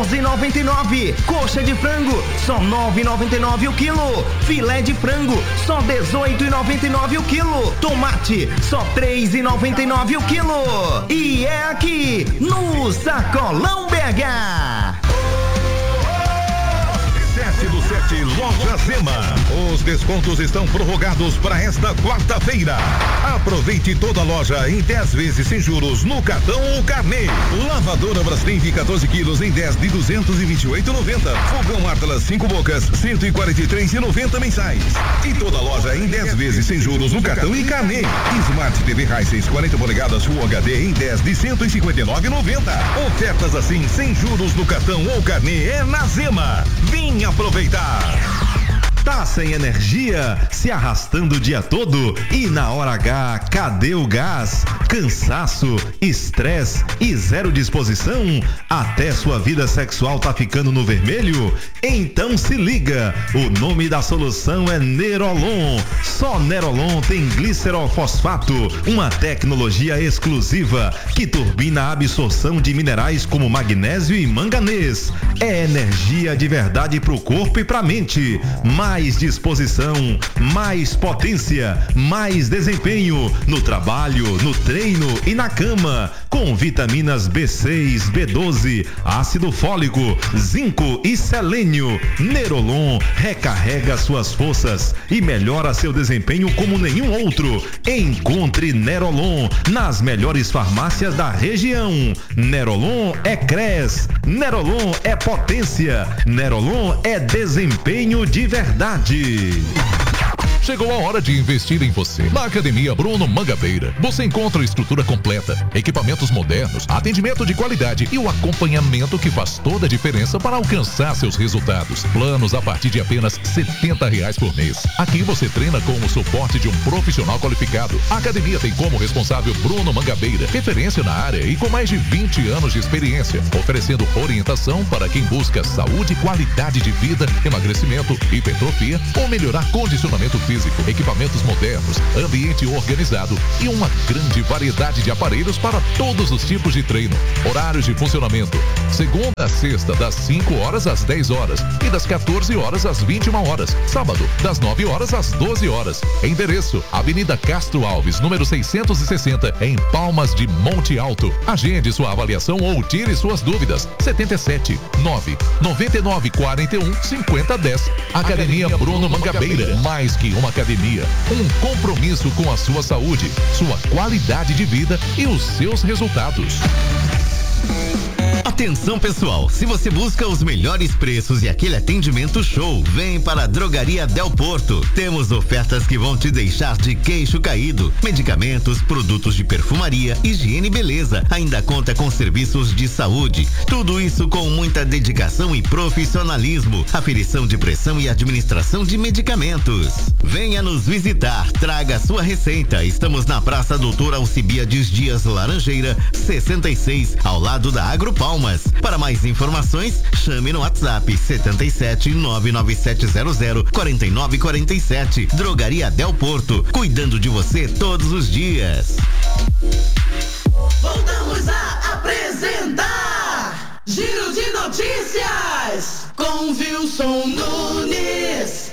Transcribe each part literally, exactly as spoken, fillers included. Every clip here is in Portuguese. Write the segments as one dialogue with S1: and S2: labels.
S1: doze e noventa e nove. Coxa de frango, só nove e noventa e nove o quilo. Filé de frango, só dezoito e noventa e nove o quilo. Tomate, só três e noventa e nove o quilo. E é aqui no Sacolão B H.
S2: sete do sete, Loja Zema. Os descontos estão prorrogados para esta quarta-feira. Aproveite toda a loja em dez vezes sem juros no cartão ou carnê. Lavadora Brastemp quatorze quilos em dez de duzentos e vinte e oito reais e noventa centavos. Fogão Atlas cinco bocas cento e quarenta e três reais e noventa centavos mensais. E toda a loja em dez vezes sem juros no cartão e carnê. Smart T V Hisense quarenta polegadas Full H D em dez de cento e cinquenta e nove reais e noventa centavos. Ofertas assim sem juros no cartão ou carnê é na Zema. Vim aproveitar.
S3: Tá sem energia, se arrastando o dia todo e na hora H, cadê o gás? Cansaço, estresse e zero disposição? Até sua vida sexual tá ficando no vermelho? Então se liga, o nome da solução é Nerolon. Só Nerolon tem glicerol-fosfato, uma tecnologia exclusiva que turbina a absorção de minerais como magnésio e manganês. É energia de verdade pro corpo e pra mente. Mais Mais disposição, mais potência, mais desempenho no trabalho, no treino e na cama, com vitaminas B seis, B doze, ácido fólico, zinco e selênio. Nerolon recarrega suas forças e melhora seu desempenho como nenhum outro. Encontre Nerolon nas melhores farmácias da região. Nerolon é Cres, Nerolon é potência, Nerolon é desempenho de verdade.
S4: Chegou a hora de investir em você. Na Academia Bruno Mangabeira, você encontra estrutura completa, equipamentos modernos, atendimento de qualidade e o acompanhamento que faz toda a diferença para alcançar seus resultados. Planos a partir de apenas setenta reais por mês. Aqui você treina com o suporte de um profissional qualificado. A academia tem como responsável Bruno Mangabeira, referência na área e com mais de vinte anos de experiência, oferecendo orientação para quem busca saúde, qualidade de vida, emagrecimento, hipertrofia ou melhorar condicionamento físico. Equipamentos modernos, ambiente organizado e uma grande variedade de aparelhos para todos os tipos de treino. Horários de funcionamento: segunda a sexta, das cinco horas às dez horas e das quatorze horas às vinte e uma horas. Sábado, das nove horas às doze horas. Endereço: Avenida Castro Alves, número seiscentos e sessenta, em Palmas de Monte Alto. Agende sua avaliação ou tire suas dúvidas. setenta e sete, nove, noventa e nove, quarenta e um, cinquenta, dez. Academia Bruno Mangabeira. Mais que uma academia, um compromisso com a sua saúde, sua qualidade de vida e os seus resultados.
S5: Atenção pessoal, se você busca os melhores preços e aquele atendimento show, vem para a Drogaria Del Porto. Temos ofertas que vão te deixar de queixo caído. Medicamentos, produtos de perfumaria, higiene e beleza. Ainda conta com serviços de saúde. Tudo isso com muita dedicação e profissionalismo. Aferição de pressão e administração de medicamentos. Venha nos visitar, traga sua receita. Estamos na Praça Doutor Alcibiades Dias Laranjeira, sessenta e seis, ao lado da Agropalmas. Para mais informações, chame no WhatsApp setenta e sete, nove nove sete zero zero, quatro nove quatro sete. Drogaria Del Porto, cuidando de você todos os dias.
S6: Voltamos a apresentar Giro de Notícias com Wilson Nunes.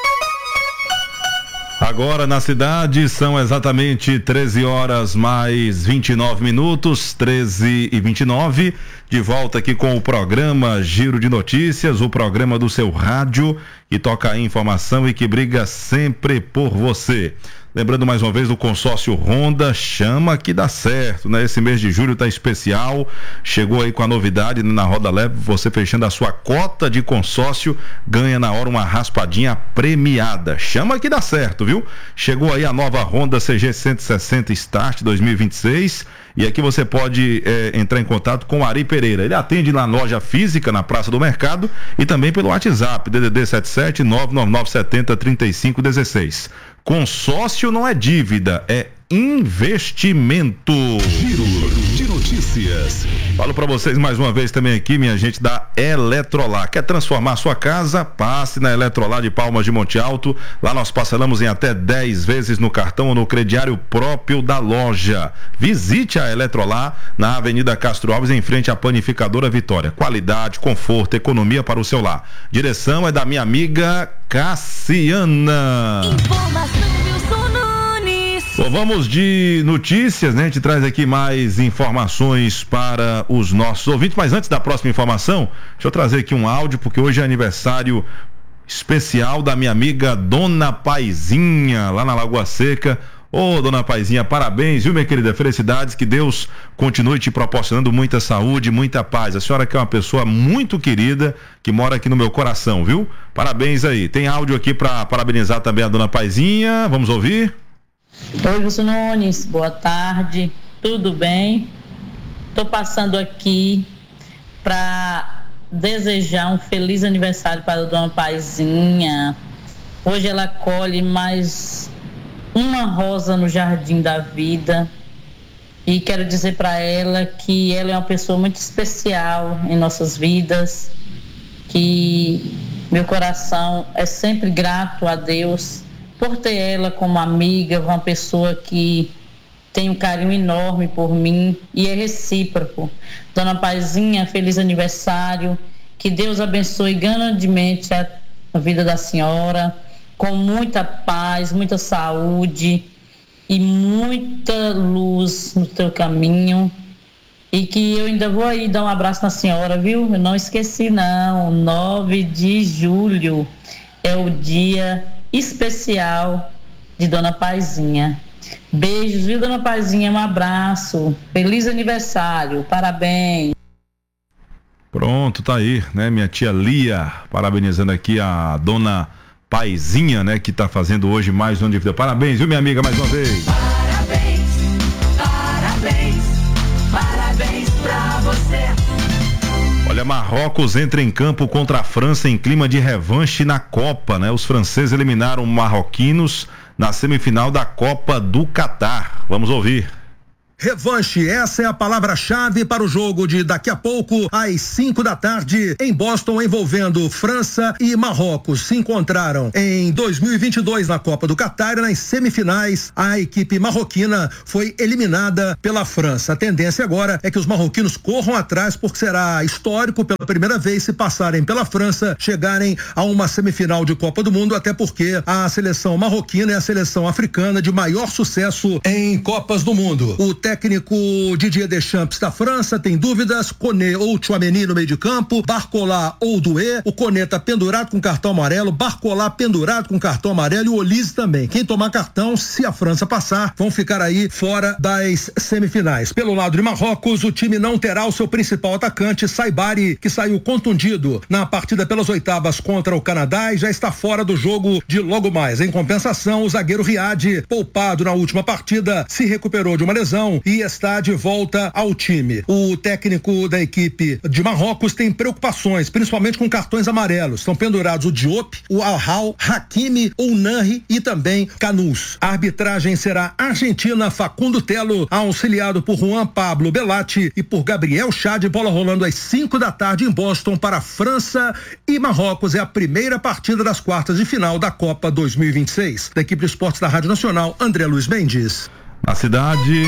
S3: Agora na cidade são exatamente treze horas mais vinte e nove minutos, treze e vinte e nove. De volta aqui com o programa Giro de Notícias, o programa do seu rádio que toca a informação e que briga sempre por você. Lembrando mais uma vez do consórcio Honda, chama que dá certo, né? Esse mês de julho tá especial, chegou aí com a novidade na Roda Leve, você fechando a sua cota de consórcio, ganha na hora uma raspadinha premiada. Chama que dá certo, viu? Chegou aí a nova Honda C G cento e sessenta Start dois mil e vinte e seis e aqui você pode é, entrar em contato com o Ari Pereira. Ele atende lá na loja física, na Praça do Mercado e também pelo WhatsApp, D D D setenta e sete, nove nove nove sete zero, três cinco um seis. Consórcio não é dívida, é investimento.
S2: Giro de Notícias.
S3: Falo para vocês mais uma vez também aqui, minha gente da Eletrolar. Quer transformar sua casa? Passe na Eletrolar de Palmas de Monte Alto. Lá nós parcelamos em até dez vezes no cartão ou no crediário próprio da loja. Visite a Eletrolar na Avenida Castro Alves, em frente à Panificadora Vitória. Qualidade, conforto, economia para o seu lar. Direção é da minha amiga Cassiana.
S7: Informação Wilson Nunes.
S3: Bom, vamos de notícias, né? A gente traz aqui mais informações para os nossos ouvintes, mas antes da próxima informação, deixa eu trazer aqui um áudio, porque hoje é aniversário especial da minha amiga Dona Paizinha, lá na Lagoa Seca. Ô, Dona Paizinha, parabéns, viu, minha querida? Felicidades, que Deus continue te proporcionando muita saúde, muita paz. A senhora que é uma pessoa muito querida, que mora aqui no meu coração, viu? Parabéns aí. Tem áudio aqui para parabenizar também a Dona Paizinha. Vamos ouvir?
S8: Oi, Wilson Nunes, boa tarde, tudo bem? Estou passando aqui para desejar um feliz aniversário para a Dona Paizinha. Hoje ela colhe mais uma rosa no jardim da vida e quero dizer para ela que ela é uma pessoa muito especial em nossas vidas, que meu coração é sempre grato a Deus por ter ela como amiga, uma pessoa que tem um carinho enorme por mim e é recíproco. Dona Paizinha, feliz aniversário, que Deus abençoe grandemente a, a vida da senhora, com muita paz, muita saúde e muita luz no teu caminho, e que eu ainda vou aí dar um abraço na senhora, viu? Eu não esqueci não, nove de julho é o dia especial de Dona Paizinha. Beijos, viu, Dona Paizinha? Um abraço, feliz aniversário, parabéns.
S3: Pronto, tá aí, né, minha tia Lia, parabenizando aqui a Dona Paizinha, né, que tá fazendo hoje mais um ano de vida. Parabéns, viu, minha amiga, mais uma vez.
S6: Parabéns, parabéns, parabéns pra você.
S3: Olha, Marrocos entra em campo contra a França em clima de revanche na Copa, né? Os franceses eliminaram marroquinos na semifinal da Copa do Catar. Vamos ouvir.
S9: Revanche, essa é a palavra-chave para o jogo de daqui a pouco, às cinco da tarde, em Boston, envolvendo França e Marrocos. Se encontraram em dois mil e vinte e dois na Copa do Catar, e nas semifinais a equipe marroquina foi eliminada pela França. A tendência agora é que os marroquinos corram atrás, porque será histórico pela primeira vez se passarem pela França, chegarem a uma semifinal de Copa do Mundo, até porque a seleção marroquina é a seleção africana de maior sucesso em Copas do Mundo. O técnico Didier Deschamps da França tem dúvidas: Koné ou Tchouaméni no meio de campo, Barcola ou Doué. O Koné tá pendurado com cartão amarelo, Barcola pendurado com cartão amarelo e o Olise também. Quem tomar cartão, se a França passar, vão ficar aí fora das semifinais. Pelo lado de Marrocos, o time não terá o seu principal atacante, Saibari, que saiu contundido na partida pelas oitavas contra o Canadá e já está fora do jogo de logo mais. Em compensação, o zagueiro Riad, poupado na última partida, se recuperou de uma lesão e está de volta ao time. O técnico da equipe de Marrocos tem preocupações, principalmente com cartões amarelos. Estão pendurados o Diop, o Al-Hal, Hakimi, o Nanri e também Canus. A arbitragem será argentina, Facundo Telo, auxiliado por Juan Pablo Belatti e por Gabriel Chad. Bola rolando às cinco da tarde em Boston para França e Marrocos. É a primeira partida das quartas de final da Copa dois mil e vinte e seis. Da equipe de esportes da Rádio Nacional, André Luiz Mendes.
S3: Na cidade,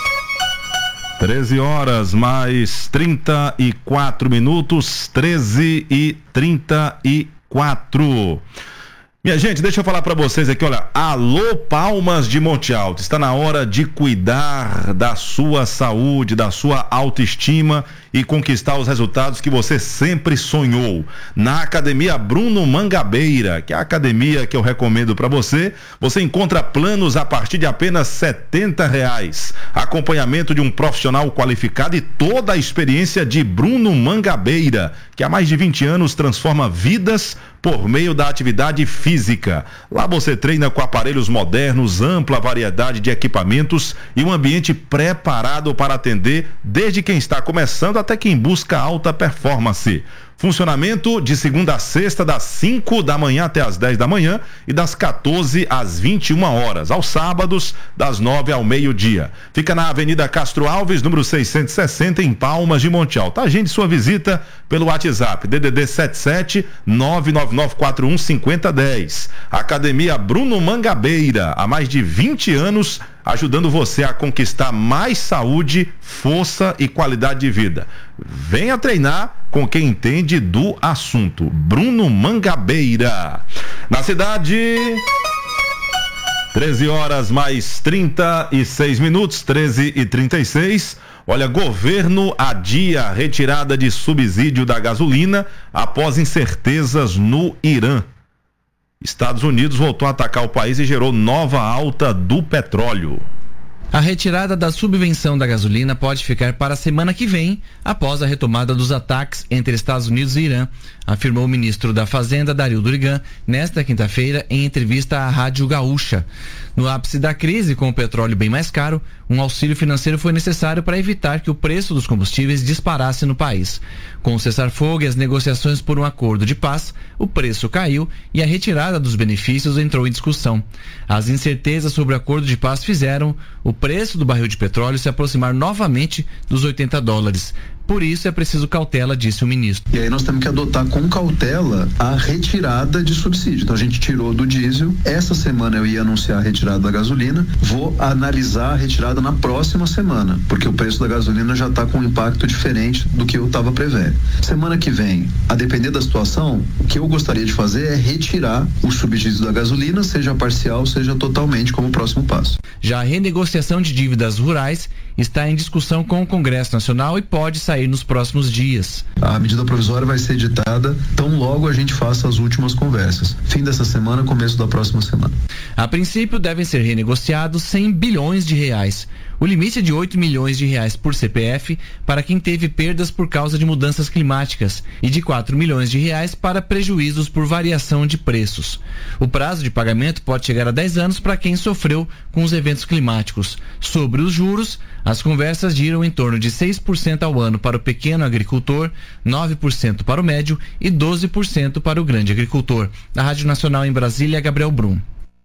S3: treze horas mais trinta e quatro minutos, treze e trinta e quatro. Minha gente, deixa eu falar pra vocês aqui, olha, alô Palmas de Monte Alto, está na hora de cuidar da sua saúde, da sua autoestima e conquistar os resultados que você sempre sonhou. Na Academia Bruno Mangabeira, que é a academia que eu recomendo para você, você encontra planos a partir de apenas setenta reais. Acompanhamento de um profissional qualificado e toda a experiência de Bruno Mangabeira, que há mais de vinte anos transforma vidas por meio da atividade física. Lá você treina com aparelhos modernos, ampla variedade de equipamentos e um ambiente preparado para atender desde quem está começando até quem busca alta performance. Funcionamento de segunda a sexta, das cinco da manhã até as dez da manhã e das quatorze às vinte e uma horas. Aos sábados, das nove ao meio-dia. Fica na Avenida Castro Alves, número seiscentos e sessenta, em Palmas de Monte Alto. Agende sua visita pelo WhatsApp, D D D sete sete nove nove nove quatro um cinco zero um zero. Academia Bruno Mangabeira, há mais de vinte anos, ajudando você a conquistar mais saúde, força e qualidade de vida. Venha treinar com quem entende do assunto. Bruno Mangabeira. Na cidade, treze horas mais trinta e seis minutos, treze e trinta e seis. Olha, governo adia retirada de subsídio da gasolina após incertezas no Irã. Estados Unidos voltou a atacar o país e gerou nova alta do petróleo.
S10: A retirada da subvenção da gasolina pode ficar para a semana que vem, após a retomada dos ataques entre Estados Unidos e Irã, afirmou o ministro da Fazenda, Dario Durigan, nesta quinta-feira, em entrevista à Rádio Gaúcha. No ápice da crise, com o petróleo bem mais caro, um auxílio financeiro foi necessário para evitar que o preço dos combustíveis disparasse no país. Com o cessar-fogo e as negociações por um acordo de paz, o preço caiu e a retirada dos benefícios entrou em discussão. As incertezas sobre o acordo de paz fizeram o preço do barril de petróleo se aproximar novamente dos oitenta dólares. Por isso é preciso cautela, disse o ministro.
S11: E aí nós temos que adotar com cautela a retirada de subsídio. Então a gente tirou do diesel, essa semana eu ia anunciar a retirada da gasolina, vou analisar a retirada na próxima semana, porque o preço da gasolina já está com um impacto diferente do que eu estava prevendo. Semana que vem, a depender da situação, o que eu gostaria de fazer é retirar o subsídio da gasolina, seja parcial, seja totalmente, como próximo passo.
S10: Já a renegociação de dívidas rurais está em discussão com o Congresso Nacional e pode sair nos próximos dias.
S11: A medida provisória vai ser editada tão logo a gente faça as últimas conversas. Fim dessa semana, começo da próxima semana.
S10: A princípio devem ser renegociados cem bilhões de reais. O limite é de oito milhões de reais por C P F para quem teve perdas por causa de mudanças climáticas e de quatro milhões de reais para prejuízos por variação de preços. O prazo de pagamento pode chegar a dez anos para quem sofreu com os eventos climáticos. Sobre os juros, as conversas giram em torno de seis por cento ao ano para o pequeno agricultor, nove por cento para o médio e doze por cento para o grande agricultor. Da Rádio Nacional em Brasília, Gabriel Brum.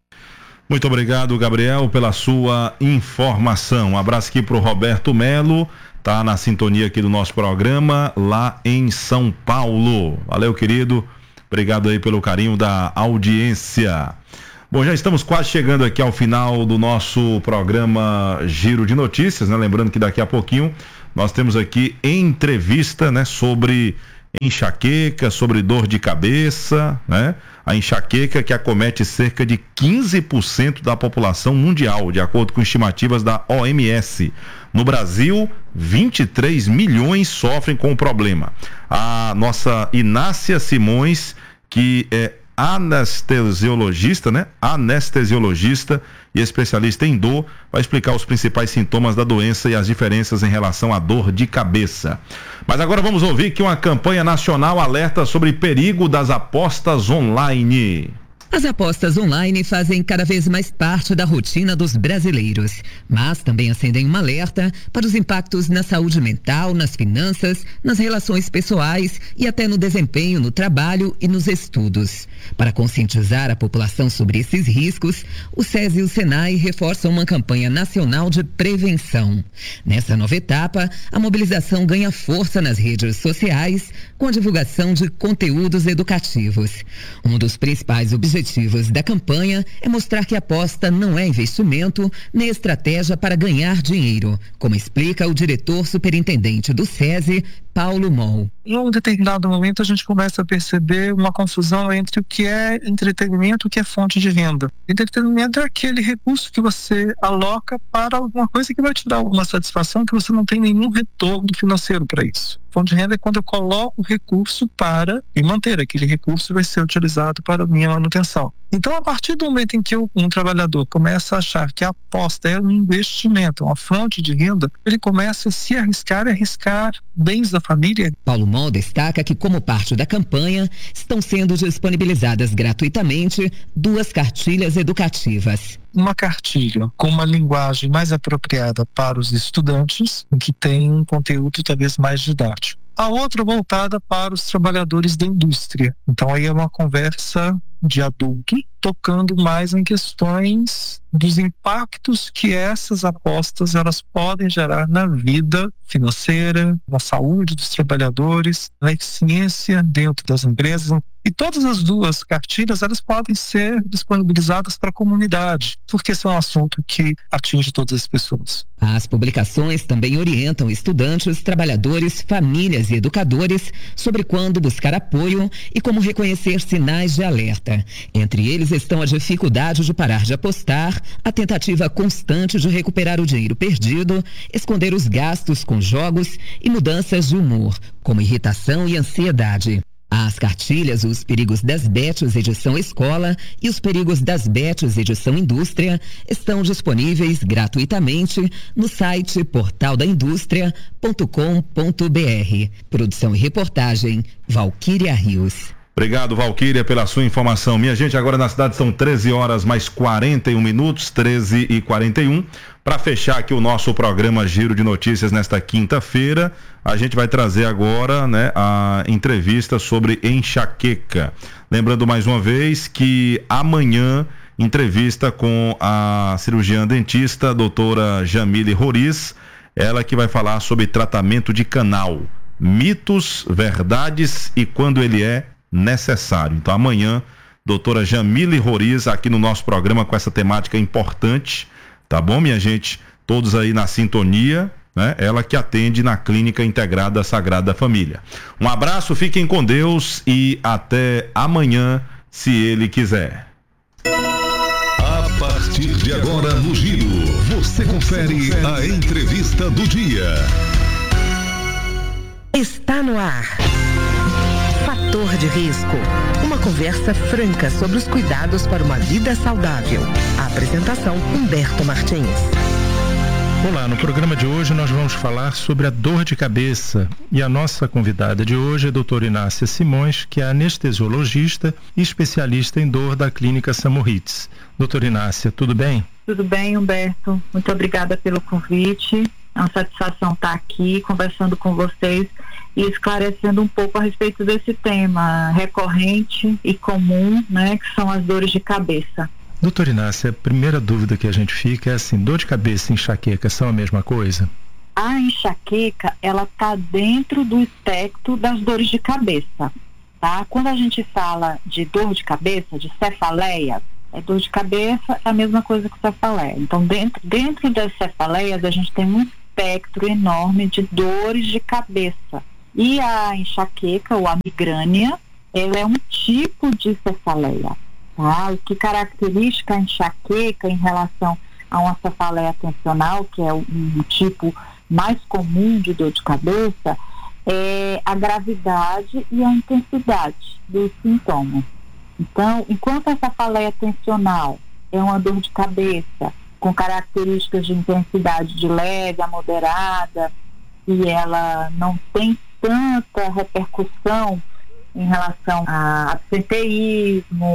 S3: Muito obrigado, Gabriel, pela sua informação. Um abraço aqui pro Roberto Melo, tá na sintonia aqui do nosso programa lá em São Paulo. Valeu, querido. Obrigado aí pelo carinho da audiência. Bom, já estamos quase chegando aqui ao final do nosso programa Giro de Notícias, né? Lembrando que daqui a pouquinho nós temos aqui entrevista, né, sobre enxaqueca, sobre dor de cabeça, né? A enxaqueca que acomete cerca de quinze por cento da população mundial, de acordo com estimativas da O M S. No Brasil, vinte e três milhões sofrem com o problema. A nossa Inácia Simões, que é anestesiologista, né? Anestesiologista e especialista em dor, vai explicar os principais sintomas da doença e as diferenças em relação à dor de cabeça. Mas agora vamos ouvir que uma campanha nacional alerta sobre perigo das apostas online.
S12: As apostas online fazem cada vez mais parte da rotina dos brasileiros, mas também acendem um alerta para os impactos na saúde mental, nas finanças, nas relações pessoais e até no desempenho no trabalho e nos estudos. Para conscientizar a população sobre esses riscos, o SESI e o SENAI reforçam uma campanha nacional de prevenção. Nessa nova etapa, a mobilização ganha força nas redes sociais com a divulgação de conteúdos educativos. Um dos principais objetivos da campanha é mostrar que a aposta não é investimento nem estratégia para ganhar dinheiro, como explica o diretor superintendente do SESI, Paulo Moll.
S13: Em um determinado momento a gente começa a perceber uma confusão entre o que é entretenimento e o que é fonte de renda. Entretenimento é aquele recurso que você aloca para alguma coisa que vai te dar alguma satisfação que você não tem nenhum retorno financeiro para isso. Fonte de renda é quando eu coloco o recurso para me manter. Aquele recurso vai ser utilizado para a minha manutenção. Então, a partir do momento em que eu, um trabalhador começa a achar que a aposta é um investimento, uma fonte de renda, ele começa a se arriscar e arriscar bens da família.
S12: Paulo Moll destaca que, como parte da campanha, estão sendo disponibilizadas gratuitamente duas cartilhas educativas.
S13: Uma cartilha com uma linguagem mais apropriada para os estudantes, que tem um conteúdo talvez mais didático. a outra voltada para os trabalhadores da indústria. Então aí é uma conversa de adulto, tocando mais em questões dos impactos que essas apostas elas podem gerar na vida financeira, na saúde dos trabalhadores, na eficiência dentro das empresas. E todas as duas cartilhas elas podem ser disponibilizadas para a comunidade, porque esse é um assunto que atinge todas as pessoas.
S12: As publicações também orientam estudantes, trabalhadores, famílias e educadores sobre quando buscar apoio e como reconhecer sinais de alerta. Entre eles estão a dificuldade de parar de apostar, a tentativa constante de recuperar o dinheiro perdido, esconder os gastos com jogos e mudanças de humor, como irritação e ansiedade. As cartilhas Os Perigos das Bets edição Escola e Os Perigos das Bets edição Indústria estão disponíveis gratuitamente no site portal da indústria ponto com ponto br. Produção e reportagem Valquíria Rios.
S3: Obrigado, Valquíria, pela sua informação. Minha gente, agora na cidade são treze horas mais quarenta e um minutos, treze e quarenta e um. Para fechar aqui o nosso programa Giro de Notícias nesta quinta-feira, a gente vai trazer agora, né, a entrevista sobre enxaqueca. Lembrando mais uma vez que amanhã, entrevista com a cirurgiã dentista, a doutora Jamile Roriz, ela que vai falar sobre tratamento de canal, mitos, verdades e quando ele é necessário. Então amanhã, doutora Jamile Roriz aqui no nosso programa com essa temática importante, tá bom, minha gente? Todos aí na sintonia, né? Ela que atende na Clínica Integrada Sagrada Família. Um abraço, fiquem com Deus e até amanhã, se Ele quiser.
S2: A partir de agora no Giro, você confere a entrevista do dia.
S14: Está no ar. Fator de risco. Uma conversa franca sobre os cuidados para uma vida saudável. A apresentação, Humberto Martins.
S15: Olá, no programa de hoje nós vamos falar sobre a dor de cabeça e a nossa convidada de hoje é a doutora Inácia Simões, que é anestesiologista e especialista em dor da Clínica Samorritz. Doutora Inácia, tudo bem?
S16: Tudo bem, Humberto. Muito obrigada pelo convite. É uma satisfação estar aqui conversando com vocês e esclarecendo um pouco a respeito desse tema recorrente e comum, né, que são as dores de cabeça.
S15: Doutora Inácia, a primeira dúvida que a gente fica é assim, dor de cabeça e enxaqueca são a mesma coisa?
S16: A enxaqueca, ela está dentro do espectro das dores de cabeça, tá? Quando a gente fala de dor de cabeça, de cefaleia, é dor de cabeça é a mesma coisa que cefaleia. Então, dentro, dentro das cefaleias, a gente tem um espectro enorme de dores de cabeça. E a enxaqueca, ou a migrânia, ela é um tipo de cefaleia. Tá? O que caracteriza a enxaqueca em relação a uma cefaleia tensional, que é um, um tipo mais comum de dor de cabeça, é a gravidade e a intensidade dos sintomas. Então, enquanto a cefaleia tensional é uma dor de cabeça com características de intensidade de leve a moderada e ela não tem tanta repercussão em relação a absenteísmo,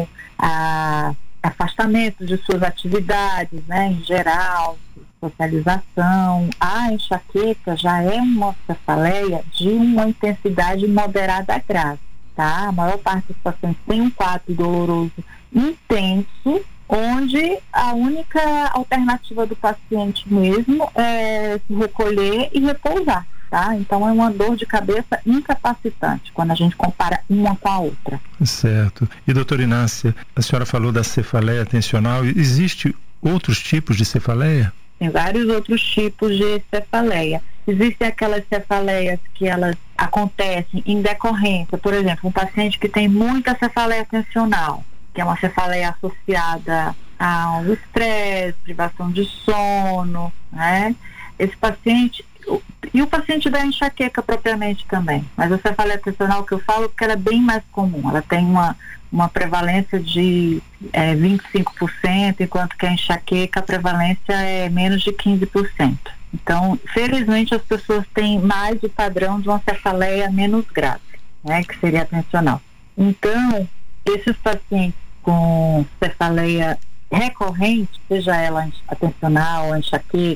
S16: a afastamento de suas atividades, né, em geral, socialização. A enxaqueca já é uma cefaleia de uma intensidade moderada a grave, tá? A maior parte dos pacientes tem um quadro doloroso intenso, onde a única alternativa do paciente mesmo é se recolher e repousar. Tá? Então é uma dor de cabeça incapacitante quando a gente compara uma com a outra.
S15: Certo. E doutora Inácia, a senhora falou da cefaleia tensional, existe outros tipos de cefaleia?
S16: Tem vários outros tipos de cefaleia. Existem aquelas cefaleias que elas acontecem em decorrência, por exemplo, um paciente que tem muita cefaleia tensional, que é uma cefaleia associada ao estresse, privação de sono, né? Esse paciente, e o paciente da enxaqueca propriamente também, mas a cefaleia tensional que eu falo porque ela é bem mais comum, ela tem uma, uma prevalência de é, vinte e cinco por cento, enquanto que a enxaqueca a prevalência é menos de quinze por cento. Então, felizmente as pessoas têm mais o padrão de uma cefaleia menos grave, né, que seria a tensional. Então, esses pacientes com cefaleia recorrente, seja ela a tensional, a enxaqueca,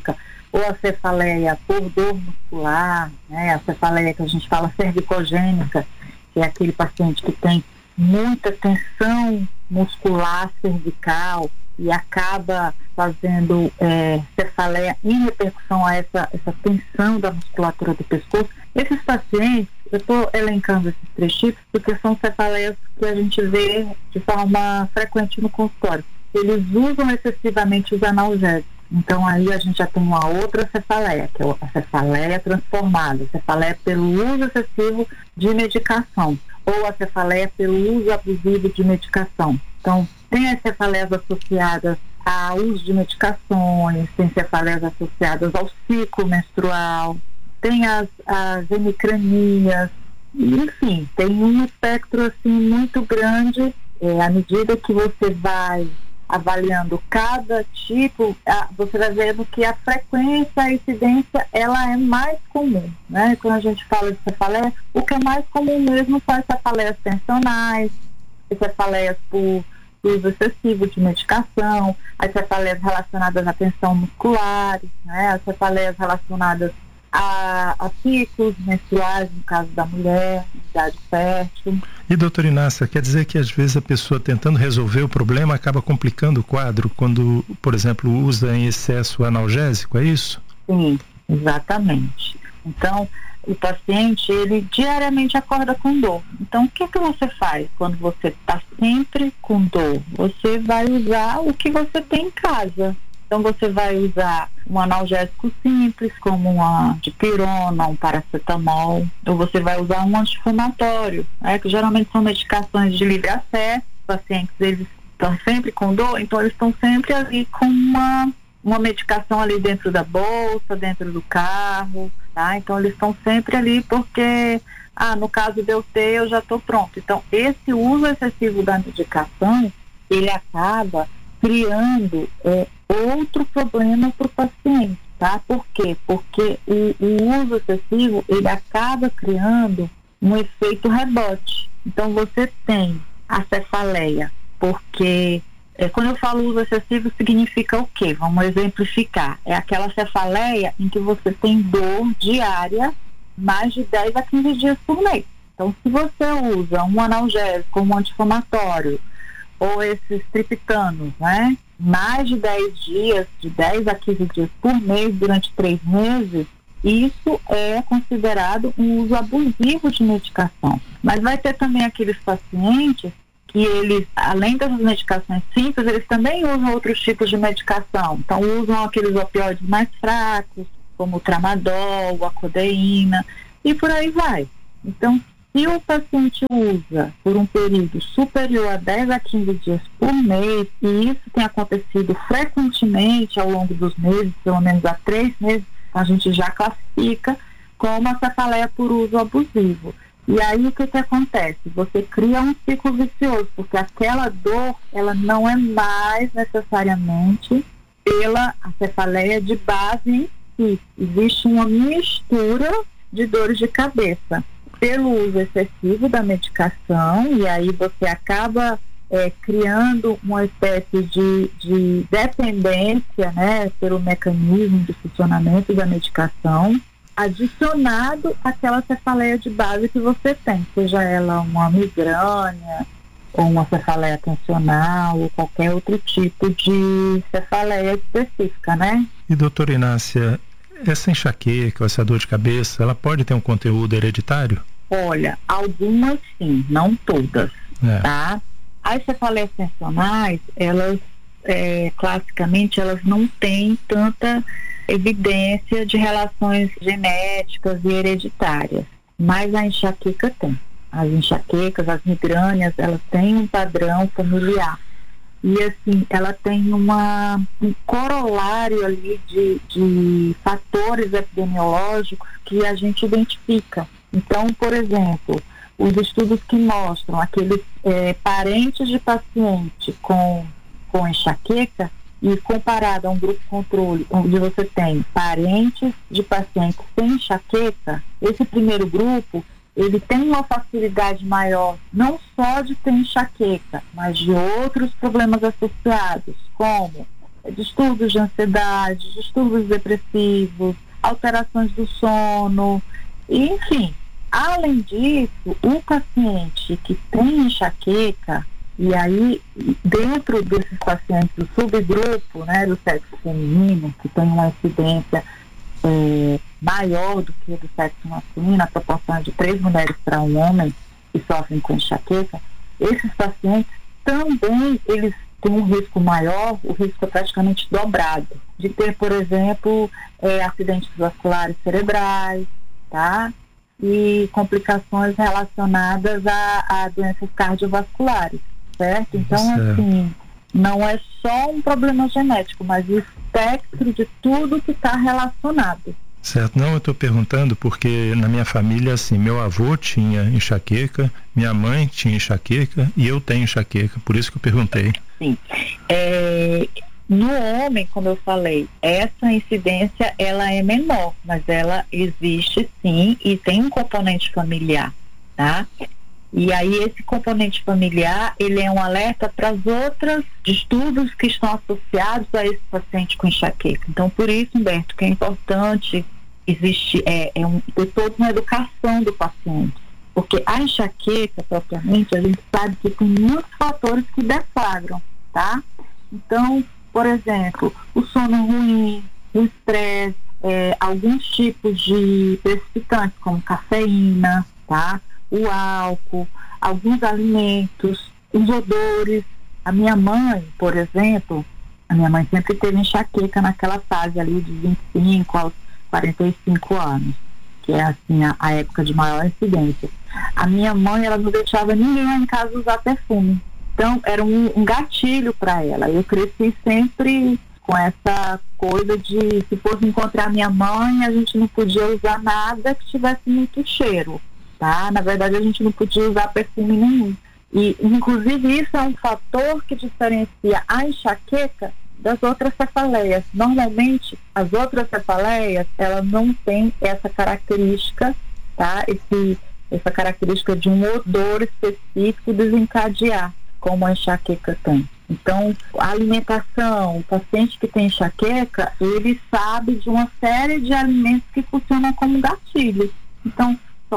S16: ou a cefaleia por dor muscular, né? A cefaleia que a gente fala cervicogênica, que é aquele paciente que tem muita tensão muscular cervical e acaba fazendo é, cefaleia em repercussão a essa, essa tensão da musculatura do pescoço. Esses pacientes, eu estou elencando esses três tipos porque são cefaleias que a gente vê de forma frequente no consultório. Eles usam excessivamente os analgésicos. Então aí a gente já tem uma outra cefaleia, que é a cefaleia transformada, a cefaleia pelo uso excessivo de medicação, ou a cefaleia pelo uso abusivo de medicação. Então, tem as cefaleias associadas ao uso de medicações, tem cefaleias associadas ao ciclo menstrual, tem as, as hemicranias, enfim, tem um espectro assim muito grande. É, à medida que você vai avaliando cada tipo, você vai vendo que a frequência, a incidência, ela é mais comum, né? Quando a gente fala de cefaleia, o que é mais comum mesmo são as cefaleias tensionais, as cefaleias por uso excessivo de medicação, as cefaleias relacionadas à tensão muscular, né? As cefaleias relacionadas a, a ciclos menstruais, no caso da mulher, idade fértil.
S15: E, doutora Inácia, quer dizer que às vezes a pessoa tentando resolver o problema acaba complicando o quadro quando, por exemplo, usa em excesso analgésico, é isso?
S16: Sim, exatamente. Então, o paciente, ele diariamente acorda com dor. Então, o que que você faz quando você está sempre com dor? Você vai usar o que você tem em casa. Então, você vai usar um analgésico simples, como uma dipirona, um paracetamol, ou você vai usar um anti-inflamatório, né, que geralmente são medicações de livre acesso. Os pacientes, eles estão sempre com dor, então eles estão sempre ali com uma, uma medicação ali dentro da bolsa, dentro do carro, tá? Então, eles estão sempre ali porque, ah, no caso de eu ter, eu já estou pronto. Então, esse uso excessivo da medicação, ele acaba criando é, outro problema para o paciente, tá? Por quê? Porque o, o uso excessivo, ele acaba criando um efeito rebote. Então, você tem a cefaleia, porque é, quando eu falo uso excessivo, significa o quê? Vamos exemplificar. É aquela cefaleia em que você tem dor diária mais de dez a quinze dias por mês. Então, se você usa um analgésico, um anti-inflamatório, ou esses triptanos, né? Mais de dez dias, de dez a quinze dias por mês, durante três meses, isso é considerado um uso abusivo de medicação. Mas vai ter também aqueles pacientes que eles, além das medicações simples, eles também usam outros tipos de medicação. Então, usam aqueles opioides mais fracos, como o tramadol, a codeína, e por aí vai. Então, se o paciente usa por um período superior a dez a quinze dias por mês, e isso tem acontecido frequentemente ao longo dos meses, pelo menos há três meses, a gente já classifica como a cefaleia por uso abusivo. E aí o que que acontece? Você cria um ciclo vicioso, porque aquela dor, ela não é mais necessariamente pela cefaleia de base em si. Existe uma mistura de dores de cabeça pelo uso excessivo da medicação, e aí você acaba é, criando uma espécie de, de dependência, né, pelo mecanismo de funcionamento da medicação, adicionado àquela cefaleia de base que você tem, seja ela uma migrânia ou uma cefaleia tensional ou qualquer outro tipo de cefaleia específica, né?
S15: E, doutora Inácia, essa enxaqueca, essa dor de cabeça, ela pode ter um conteúdo hereditário?
S16: Olha, algumas sim, não todas, é. Tá? As cefaleias tensionais, elas, é, classicamente, elas não têm tanta evidência de relações genéticas e hereditárias, mas a enxaqueca tem. As enxaquecas, as migrânias, elas têm um padrão familiar. E assim, ela tem uma, um corolário ali de, de fatores epidemiológicos que a gente identifica. Então, por exemplo, os estudos que mostram aqueles é, parentes de paciente com, com enxaqueca e comparado a um grupo controle, onde você tem parentes de pacientes sem enxaqueca, esse primeiro grupo, ele tem uma facilidade maior, não só de ter enxaqueca, mas de outros problemas associados, como distúrbios de ansiedade, distúrbios depressivos, alterações do sono, e, enfim. Além disso, o paciente que tem enxaqueca, e aí dentro desses pacientes do subgrupo, né, do sexo feminino, que tem uma incidência é, maior do que do sexo masculino, a proporção é de três mulheres para um homem que sofrem com enxaqueca, esses pacientes também eles têm um risco maior, o risco é praticamente dobrado, de ter, por exemplo, é, acidentes vasculares cerebrais, tá? E complicações relacionadas a, a doenças cardiovasculares, certo? Então, certo. assim, não é só um problema genético, mas o espectro de tudo que está relacionado.
S15: Certo, não, eu estou perguntando porque na minha família, assim, meu avô tinha enxaqueca, minha mãe tinha enxaqueca e eu tenho enxaqueca, por isso que eu perguntei.
S16: Sim, é... No homem, como eu falei, essa incidência ela é menor, mas ela existe sim e tem um componente familiar, tá? E aí esse componente familiar, ele é um alerta para as outras distúrbios que estão associados a esse paciente com enxaqueca. Então, por isso, Humberto, que é importante existe, é, é um, ter toda uma educação do paciente. Porque a enxaqueca, propriamente, a gente sabe que tem muitos fatores que deflagram, tá? Então, por exemplo, o sono ruim, o estresse, é, alguns tipos de precipitantes, como cafeína, tá? O álcool, alguns alimentos, os odores. A minha mãe, por exemplo, a minha mãe sempre teve enxaqueca naquela fase ali de vinte e cinco aos quarenta e cinco anos, que é assim a, a época de maior incidência. A minha mãe, ela não deixava ninguém lá em casa usar perfume. Então, era um, um gatilho para ela. Eu cresci sempre com essa coisa de, se fosse encontrar minha mãe, a gente não podia usar nada que tivesse muito cheiro, tá? Na verdade, a gente não podia usar perfume nenhum. E, inclusive, isso é um fator que diferencia a enxaqueca das outras cefaleias. Normalmente, as outras cefaleias, elas não têm essa característica, tá? Esse, essa característica de um odor específico desencadear, como a enxaqueca tem. Então, a alimentação, o paciente que tem enxaqueca, ele sabe de uma série de alimentos que funcionam como gatilhos. Então,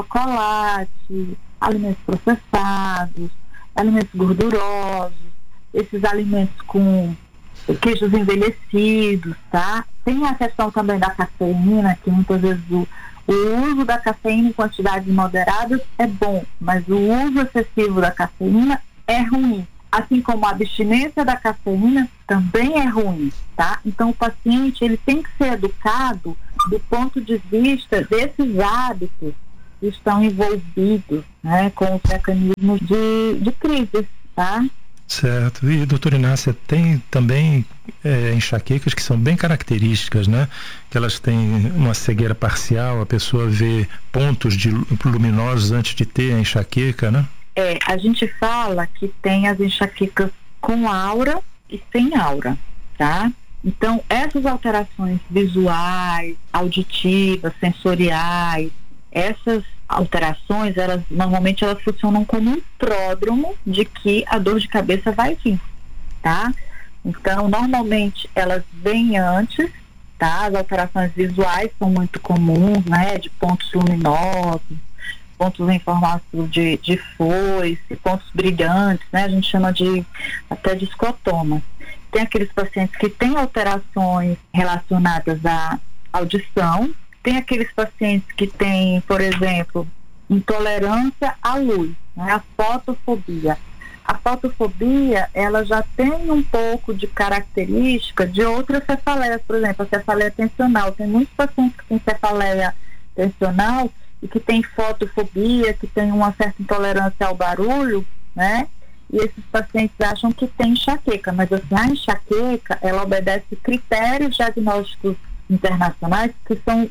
S16: chocolate, alimentos processados, alimentos gordurosos, esses alimentos com queijos envelhecidos, tá? Tem a questão também da cafeína, que muitas vezes o, o uso da cafeína em quantidades moderadas é bom, mas o uso excessivo da cafeína é ruim, assim como a abstinência da cafeína também é ruim, tá? Então o paciente, ele tem que ser educado do ponto de vista desses hábitos que estão envolvidos, né, com os mecanismos de, de crise, tá?
S15: Certo. E, doutora Inácia, tem também é, enxaquecas que são bem características, né? Que elas têm uma cegueira parcial, a pessoa vê pontos de luminosos antes de ter a enxaqueca, né?
S16: É, a gente fala que tem as enxaquecas com aura e sem aura, tá? Então, essas alterações visuais, auditivas, sensoriais, essas alterações, elas normalmente elas funcionam como um pródromo de que a dor de cabeça vai vir, tá? Então, normalmente elas vêm antes, tá? As alterações visuais são muito comuns, né? De pontos luminosos, pontos em formato de, de foice, pontos brilhantes, né? A gente chama de até de escotoma. Tem aqueles pacientes que têm alterações relacionadas à audição, tem aqueles pacientes que têm, por exemplo, intolerância à luz, né? A fotofobia. A fotofobia, ela já tem um pouco de característica de outras cefaleias, por exemplo, a cefaleia tensional. Tem muitos pacientes que têm cefaleia tensional e que tem fotofobia, que tem uma certa intolerância ao barulho, né? E esses pacientes acham que tem enxaqueca, mas assim, a enxaqueca, ela obedece critérios diagnósticos internacionais que são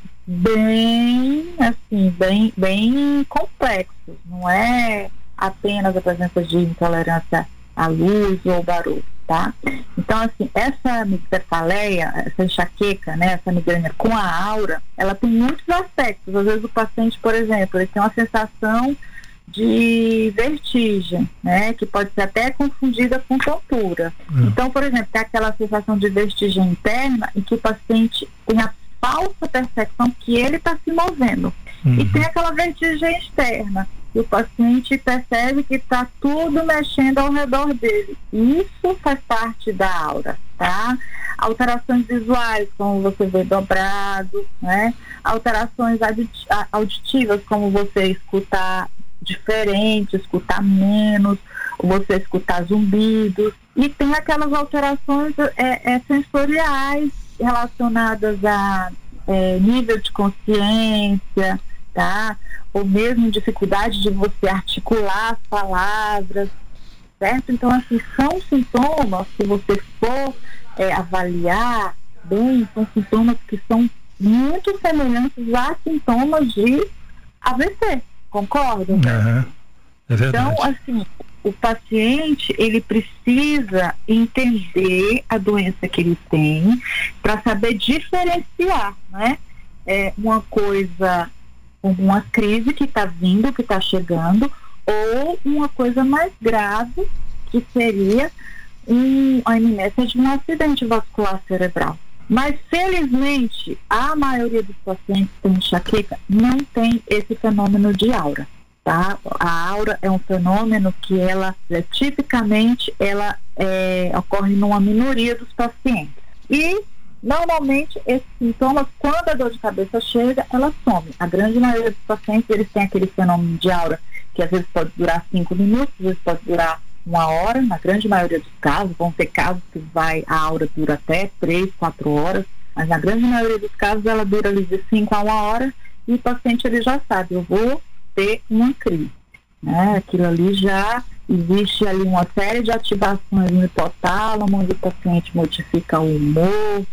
S16: bem, assim, bem, bem complexos. Não é apenas a presença de intolerância à luz ou barulho, tá? Então, assim, essa cefaleia, essa enxaqueca, né, essa migrânia com a aura, ela tem muitos aspectos. Às vezes o paciente, por exemplo, ele tem uma sensação de vertigem, né? Que pode ser até confundida com tontura. Hum. Então, por exemplo, tem aquela sensação de vertigem interna em que o paciente tem a falsa percepção que ele está se movendo. Uhum. E tem aquela vertigem externa, e o paciente percebe que está tudo mexendo ao redor dele. Isso faz parte da aura, tá? Alterações visuais, como você vê dobrado, né? Alterações auditivas, como você escutar diferente, escutar menos, ou você escutar zumbidos. E tem aquelas alterações é, é, sensoriais relacionadas a é, nível de consciência, tá? Ou mesmo dificuldade de você articular as palavras, certo? Então, assim, são sintomas que você for é, avaliar bem, são sintomas que são muito semelhantes a sintomas de A V C, concorda?
S15: Uhum. É verdade.
S16: Então, assim, o paciente, ele precisa entender a doença que ele tem para saber diferenciar, né? É uma coisa, uma crise que está vindo, que está chegando, ou uma coisa mais grave, que seria um, a iminência de um acidente vascular cerebral. Mas, felizmente, a maioria dos pacientes com enxaqueca não tem esse fenômeno de aura, tá? A aura é um fenômeno que ela, é, tipicamente, ela é, ocorre numa minoria dos pacientes. E, normalmente, esses sintomas, quando a dor de cabeça chega, ela some. A grande maioria dos pacientes, eles têm aquele fenômeno de aura, que às vezes pode durar cinco minutos, às vezes pode durar uma hora. Na grande maioria dos casos, vão ter casos que vai, a aura dura até três, quatro horas, mas na grande maioria dos casos ela dura ali de cinco a uma hora, e o paciente ele já sabe, eu vou ter uma crise, né? Aquilo ali já existe ali uma série de ativações no hipotálamo, onde o paciente modifica o humor,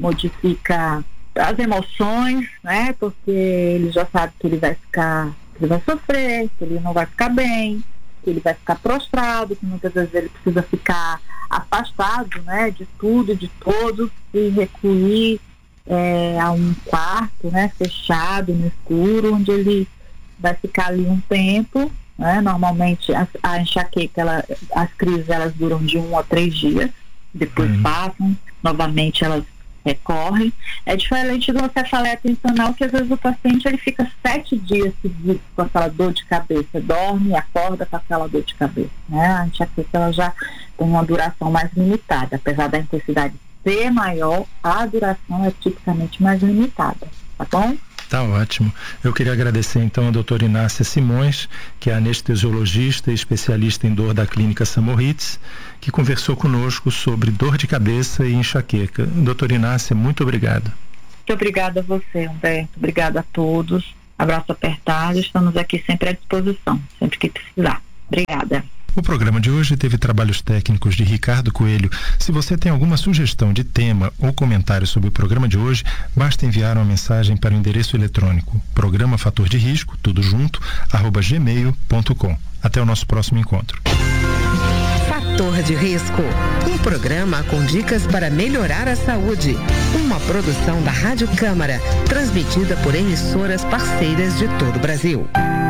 S16: modifica as emoções, né? Porque ele já sabe que ele vai ficar, que ele vai sofrer, que ele não vai ficar bem, que ele vai ficar prostrado, que muitas vezes ele precisa ficar afastado, né, de tudo e de todos, e recuir é, a um quarto, né, fechado, no escuro, onde ele vai ficar ali um tempo, né? Normalmente a, a enxaqueca, ela, as crises elas duram de um a três dias, depois uhum. passam, novamente elas recorrem. É diferente de uma cefaleia tensional, que às vezes o paciente ele fica sete dias seguidos com aquela dor de cabeça, dorme e acorda com aquela dor de cabeça, né? A enxaqueca ela já tem uma duração mais limitada, apesar da intensidade ser maior, a duração é tipicamente mais limitada, tá bom?
S15: Tá ótimo. Eu queria agradecer então a doutora Inácia Simões, que é anestesiologista e especialista em dor da clínica Samoritz, que conversou conosco sobre dor de cabeça e enxaqueca. Doutora Inácia, muito obrigado.
S16: Muito obrigada a você, Humberto. Obrigada a todos. Abraço apertado. Estamos aqui sempre à disposição, sempre que precisar. Obrigada.
S15: O programa de hoje teve trabalhos técnicos de Ricardo Coelho. Se você tem alguma sugestão de tema ou comentário sobre o programa de hoje, basta enviar uma mensagem para o endereço eletrônico programa fator de risco, tudo junto, arroba gmail ponto com. Até o nosso próximo encontro.
S14: Fator de Risco, um programa com dicas para melhorar a saúde. Uma produção da Rádio Câmara, transmitida por emissoras parceiras de todo o Brasil.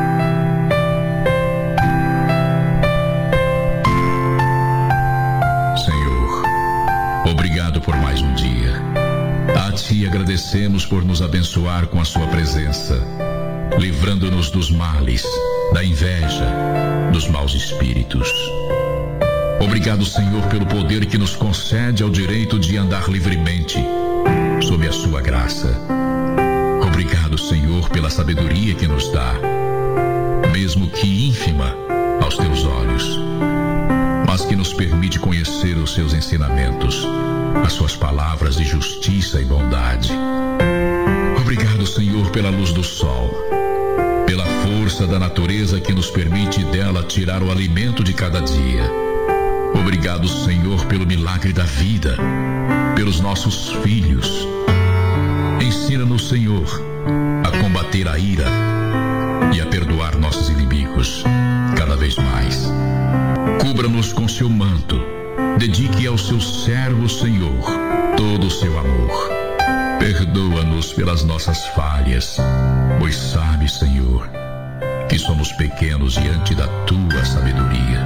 S4: Obrigado por mais um dia. A Ti agradecemos por nos abençoar com a Sua presença, livrando-nos dos males, da inveja, dos maus espíritos. Obrigado, Senhor, pelo poder que nos concede ao direito de andar livremente, sob a Sua graça. Obrigado, Senhor, pela sabedoria que nos dá, mesmo que ínfima aos Teus olhos, mas que nos permite conhecer os Seus ensinamentos, as Suas palavras de justiça e bondade. Obrigado, Senhor, pela luz do sol, pela força da natureza que nos permite dela tirar o alimento de cada dia. Obrigado, Senhor, pelo milagre da vida, pelos nossos filhos. Ensina-nos, Senhor, a combater a ira e a perdoar nossos inimigos cada vez mais. Cubra-nos com seu manto, dedique ao seu servo, Senhor, todo o seu amor. Perdoa-nos pelas nossas falhas, pois sabe, Senhor, que somos
S17: somos pequenos diante da tua sabedoria.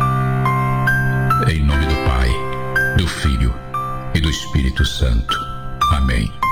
S17: Em nome do Pai, do Filho e do Espírito Santo. Amém.